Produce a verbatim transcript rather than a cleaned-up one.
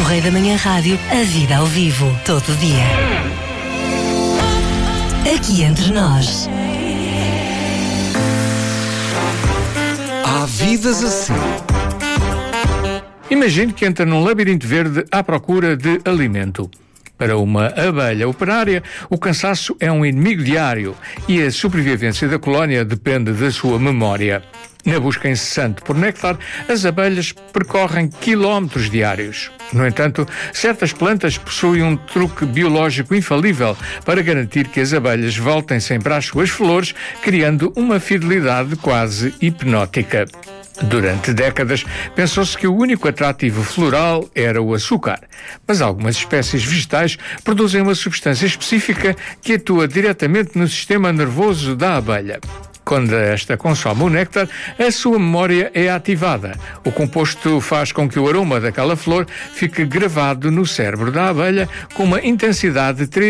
Correio da Manhã Rádio, a vida ao vivo, todo dia. Aqui entre nós. Há vidas assim. Imagine que entra num labirinto verde à procura de alimento. Para uma abelha operária, o cansaço é um inimigo diário e a sobrevivência da colónia depende da sua memória. Na busca incessante por néctar, as abelhas percorrem quilómetros diários. No entanto, certas plantas possuem um truque biológico infalível para garantir que as abelhas voltem sempre às suas flores, criando uma fidelidade quase hipnótica. Durante décadas, pensou-se que o único atrativo floral era o açúcar, mas algumas espécies vegetais produzem uma substância específica que atua diretamente no sistema nervoso da abelha. Quando esta consome o néctar, a sua memória é ativada. O composto faz com que o aroma daquela flor fique gravado no cérebro da abelha com uma intensidade